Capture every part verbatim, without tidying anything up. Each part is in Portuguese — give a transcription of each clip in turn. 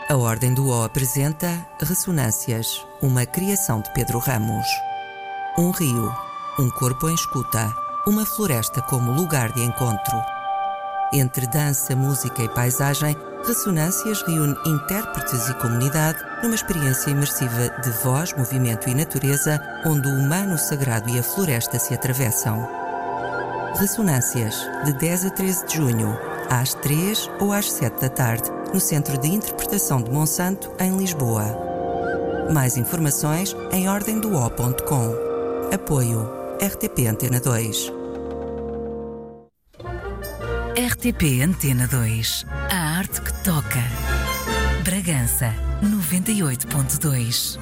A Ordem do O apresenta Ressonâncias, uma criação de Pedro Ramos. Um rio, um corpo em escuta, uma floresta como lugar de encontro. Entre dança, música e paisagem, Ressonâncias reúne intérpretes e comunidade numa experiência imersiva de voz, movimento e natureza, onde o humano, o sagrado e a floresta se atravessam. Ressonâncias, de dez a treze de junho, às três ou às sete da tarde, no Centro de Interpretação de Monsanto, em Lisboa. Mais informações em ordem do o ponto com. Apoio R T P Antena dois. R T P Antena dois. A arte que toca. Bragança, noventa e oito ponto dois.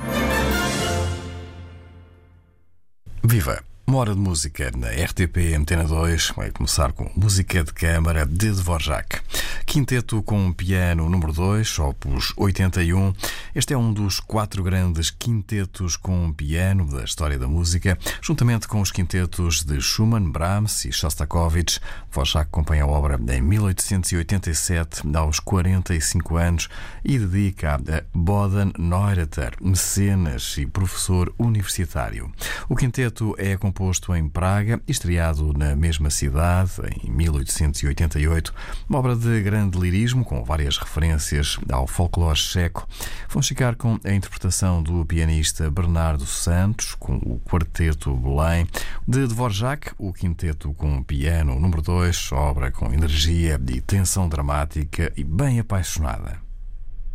Viva! Uma hora de música na R T P Antena dois. Vai começar com música de câmara de Dvorak. Quinteto com piano número dois, opus oitenta e um. Este é um dos quatro grandes quintetos com piano da história da música, juntamente com os quintetos de Schumann, Brahms e Shostakovich. Dvorak compõe a obra em mil oitocentos e oitenta e sete, aos quarenta e cinco anos, e dedica a Boden Neureuther, mecenas e professor universitário. O quinteto é composto em Praga e estreado na mesma cidade em mil oitocentos e oitenta e oito, uma obra de grande lirismo com várias referências ao folclore checo. Vamos ficar com a interpretação do pianista Bernardo Santos com o quarteto Belém, de Dvorak, o quinteto com piano número dois, obra com energia e tensão dramática e bem apaixonada.